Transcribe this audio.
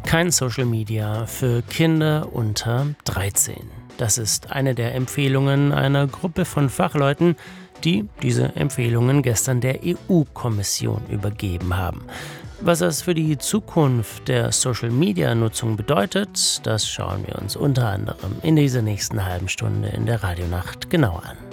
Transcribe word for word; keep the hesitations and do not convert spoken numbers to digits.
Kein Social Media für Kinder unter dreizehn. Das ist eine der Empfehlungen einer Gruppe von Fachleuten, die diese Empfehlungen gestern der E U-Kommission übergeben haben. Was das für die Zukunft der Social-Media-Nutzung bedeutet, das schauen wir uns unter anderem in dieser nächsten halben Stunde in der Radionacht genauer an.